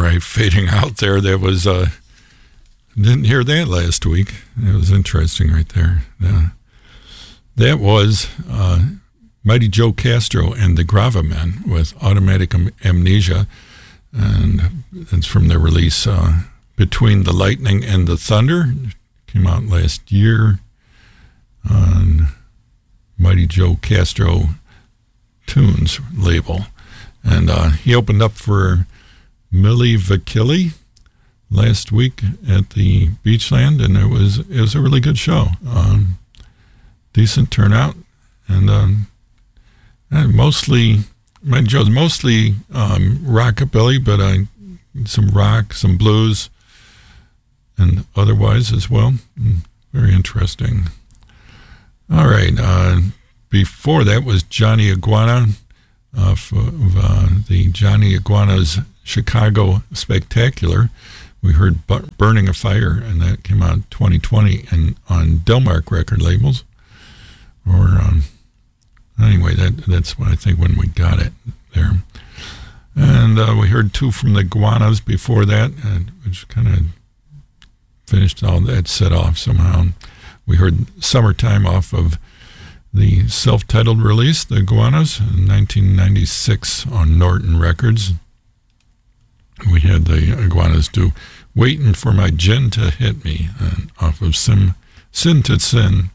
right, fading out there. That was, didn't hear that last week. It was interesting right there. That was Mighty Joe Castro and the Gravamen with Automatic Amnesia. And it's from their release, Between the Lightning and the Thunder. Came out last year on Mighty Joe Castro Tunes label. And he opened up for Millie Vanilli last week at the Beachland, and it was a really good show. Decent turnout, and mostly Mighty Joe's mostly rockabilly, but some rock, some blues, and otherwise as well. Very interesting. All right. Before that was Johnny Iguana of the Johnny Iguana's Chicago Spectacular. We heard Burning a Fire, and that came out 2020 and on Delmark record labels. Or anyway, that's what I think when we got it there. And we heard two from the Iguanas before that, which kind of finished all that set off somehow. We heard Summertime off of the self-titled release, the Iguanas, in 1996 on Norton Records. We had the Iguanas do Waiting for My Gin to Hit Me off of Sin to Sin,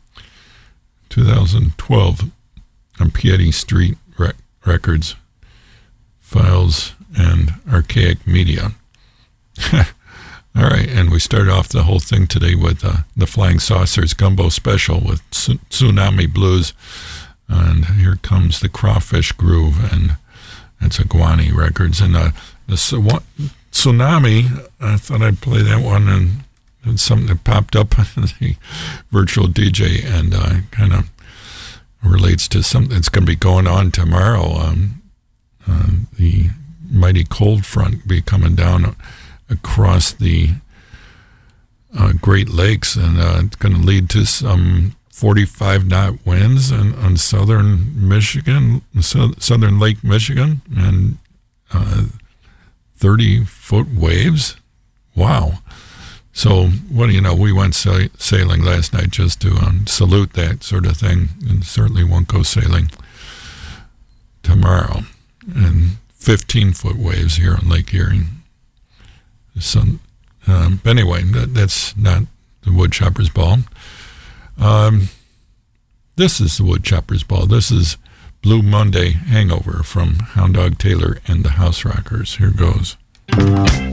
2012 on Piety Street Records, Files, and Archaic Media. All right, and we started off the whole thing today with the Flying Saucers Gumbo Special with Tsunami Blues. And here comes the Crawfish Groove, and that's Iguani Records. And the Tsunami, I thought I'd play that one, and it's something that popped up on the virtual DJ and kind of relates to something that's going to be going on tomorrow. The mighty cold front be coming down across the Great Lakes, and it's going to lead to some 45-knot winds on southern Michigan, southern Lake Michigan, and 30-foot waves. Wow. So, what do you know, we went sailing last night just to salute that sort of thing, and certainly won't go sailing tomorrow. And 15-foot waves here on Lake Erie. But anyway, that's not the Woodchopper's Ball. This is the Woodchopper's Ball. This is Blue Monday Hangover from Hound Dog Taylor and the House Rockers. Here goes.